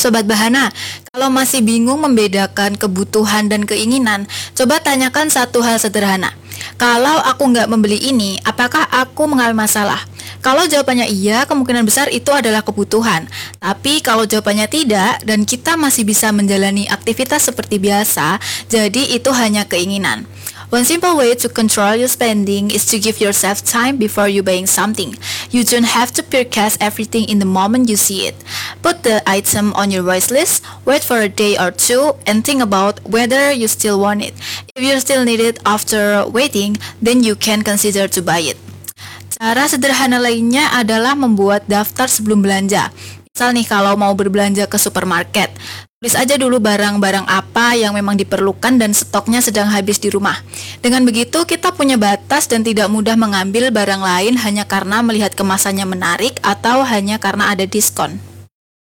Sobat Bahana, kalau masih bingung membedakan kebutuhan dan keinginan, coba tanyakan satu hal sederhana. Kalau aku nggak membeli ini, apakah aku mengalami masalah? Kalau jawabannya iya, kemungkinan besar itu adalah kebutuhan. Tapi kalau jawabannya tidak, dan kita masih bisa menjalani aktivitas seperti biasa, jadi itu hanya keinginan. One simple way to control your spending is to give yourself time before you buying something. You don't have to purchase everything in the moment you see it. Put the item on your wish list, wait for a day or two, and think about whether you still want it. If you still need it after waiting, then you can consider to buy it. Cara sederhana lainnya adalah membuat daftar sebelum belanja. Misal nih kalau mau berbelanja ke supermarket, tulis aja dulu barang-barang apa yang memang diperlukan dan stoknya sedang habis di rumah. Dengan begitu kita punya batas dan tidak mudah mengambil barang lain hanya karena melihat kemasannya menarik atau hanya karena ada diskon.